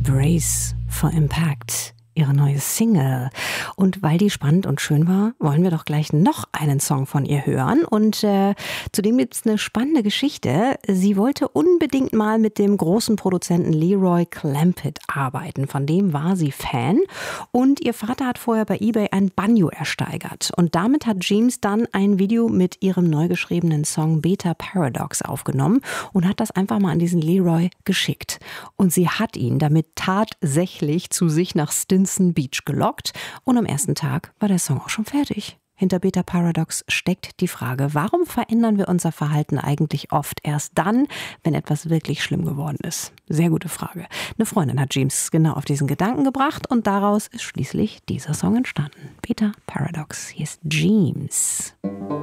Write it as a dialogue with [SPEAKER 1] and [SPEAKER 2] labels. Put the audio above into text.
[SPEAKER 1] Brace for Impact, ihre neue Single. Und weil die spannend und schön war, wollen wir doch gleich noch einen Song von ihr hören. Und zudem gibt es eine spannende Geschichte. Sie wollte unbedingt mal mit dem großen Produzenten Leroy Clampett arbeiten. Von dem war sie Fan. Und ihr Vater hat vorher bei eBay ein Banjo ersteigert. Und damit hat James dann ein Video mit ihrem neu geschriebenen Song Beta Paradox aufgenommen und hat das einfach mal an diesen Leroy geschickt. Und sie hat ihn damit tatsächlich zu sich nach Stinson Beach gelockt. Und am ersten Tag war der Song auch schon fertig. Hinter Beta Paradox steckt die Frage, warum verändern wir unser Verhalten eigentlich oft erst dann, wenn etwas wirklich schlimm geworden ist? Sehr gute Frage. Eine Freundin hat James genau auf diesen Gedanken gebracht und daraus ist schließlich dieser Song entstanden. Beta Paradox, hier ist James.